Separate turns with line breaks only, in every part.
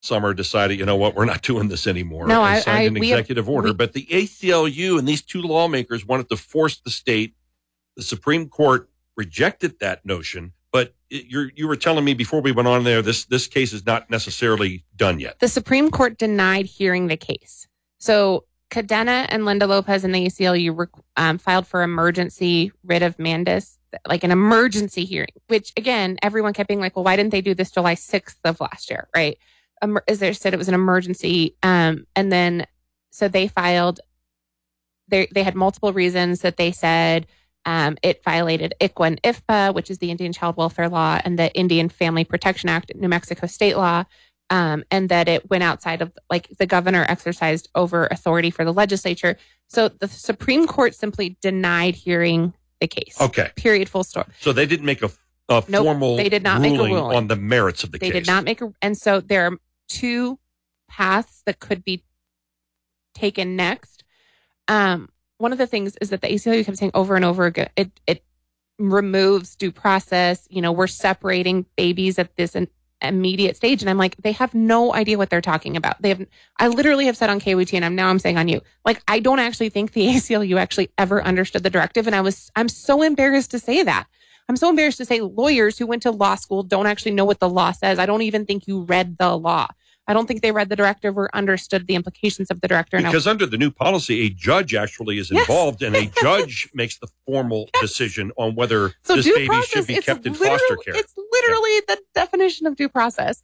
summer decided, you know what, we're not doing this anymore.
No,
and signed an executive order. But the ACLU and these two lawmakers wanted to force the state. The Supreme Court rejected that notion. But you were telling me before we went on there, this case is not necessarily done yet.
The Supreme Court denied hearing the case. So Cadena and Linda Lopez and the ACLU filed for emergency writ of mandamus, like an emergency hearing, which, again, everyone kept being like, well, why didn't they do this July 6th of last year, right? As they said, it was an emergency. And then, so they filed, they had multiple reasons that they said it violated ICWA and IFPA, which is the Indian Child Welfare Law, and the Indian Family Protection Act, New Mexico state law, and that it went outside of, like, the governor exercised over authority for the legislature. So the Supreme Court simply denied hearing the case.
Okay.
Period, full stop.
So they didn't make a formal
they did not make a ruling
on the merits of the case.
They did not make and so there are two paths that could be taken next. One of the things is that the ACLU kept saying over and over again, it removes due process. You know, we're separating babies at this immediate stage. And I'm like, they have no idea what they're talking about. I literally have said on KWT, and I'm saying on you, like, I don't actually think the ACLU actually ever understood the directive. And I'm so embarrassed to say that. I'm so embarrassed to say lawyers who went to law school don't actually know what the law says. I don't even think you read the law. I don't think they read the directive or understood the implications of the directive.
Because under the new policy, a judge actually is involved, and a judge makes the formal decision on whether this baby should be kept in foster care.
It's literally the definition of due process.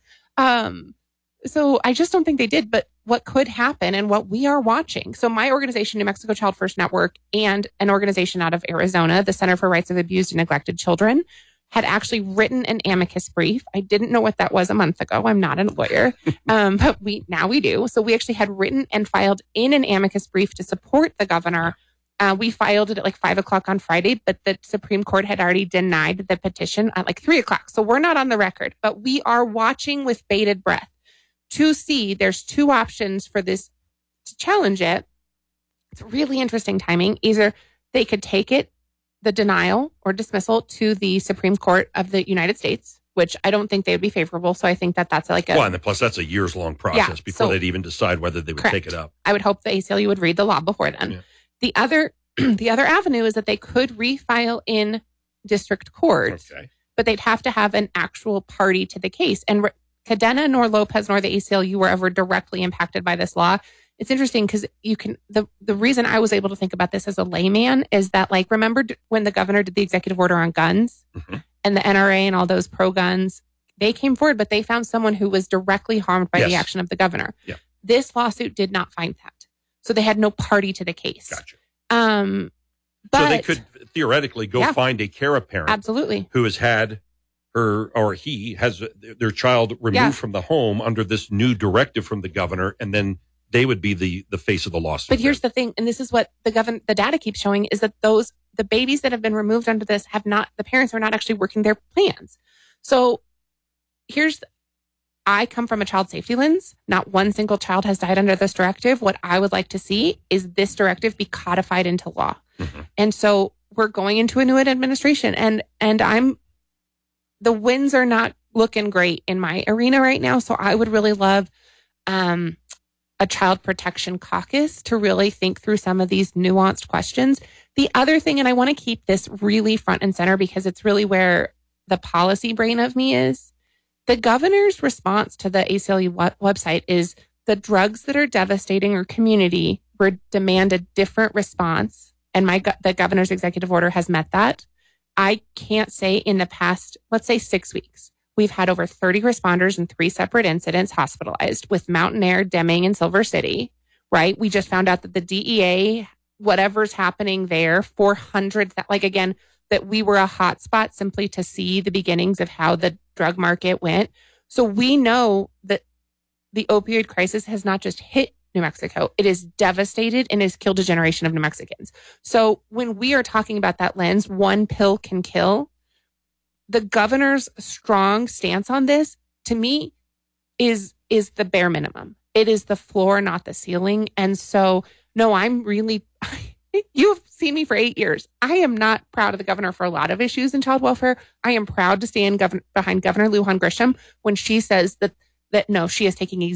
So I just don't think they did. But what could happen and what we are watching. So my organization, New Mexico Child First Network, and an organization out of Arizona, the Center for Rights of Abused and Neglected Children, had actually written an amicus brief. I didn't know what that was a month ago. I'm not a lawyer, but now we do. So we actually had written and filed in an amicus brief to support the governor. We filed it at like 5:00 on Friday, but the Supreme Court had already denied the petition at like 3:00. So we're not on the record, but we are watching with bated breath to see there's two options for this to challenge it. It's really interesting timing. Either they could take it, the denial or dismissal, to the Supreme Court of the United States, which I don't think they would be favorable. So I think that's like
well, and plus that's a years-long process before they'd even decide whether they would take it up.
I would hope the ACLU would read the law before then. Yeah. The other avenue is that they could refile in district court, but they'd have to have an actual party to the case. And Cadena, nor Lopez, nor the ACLU were ever directly impacted by this law. It's interesting because the reason I was able to think about this as a layman is that, like, remember when the governor did the executive order on guns and the NRA and all those pro-guns, they came forward, but they found someone who was directly harmed by the action of the governor. Yeah. This lawsuit did not find that. So they had no party to the case.
Gotcha.
But,
so they could theoretically go find a care parent
absolutely
who has had her or he has their child removed from the home under this new directive from the governor, and then they would be the face of the lawsuit.
But here's the thing, and this is what the data keeps showing, is that the babies that have been removed under this the parents are not actually working their plans. So I come from a child safety lens. Not one single child has died under this directive. What I would like to see is this directive be codified into law. Mm-hmm. And so we're going into a new administration, and the winds are not looking great in my arena right now. So I would really love a child protection caucus to really think through some of these nuanced questions. The other thing, and I want to keep this really front and center because it's really where the policy brain of me is, the governor's response to the ACLU website is the drugs that are devastating our community demand a different response. And the governor's executive order has met that. I can't say in the past, let's say 6 weeks, we've had over 30 responders in 3 separate incidents hospitalized with Mountain Air, Deming, and Silver City, right? We just found out that the DEA, whatever's happening there, 400, that we were a hotspot simply to see the beginnings of how the drug market went. So we know that the opioid crisis has not just hit New Mexico, it is devastated and has killed a generation of New Mexicans. So when we are talking about that lens, one pill can kill, the governor's strong stance on this, to me, is the bare minimum. It is the floor, not the ceiling. And so, no, you've seen me for 8 years. I am not proud of the governor for a lot of issues in child welfare. I am proud to stand behind Governor Lujan Grisham when she says that that no, she is taking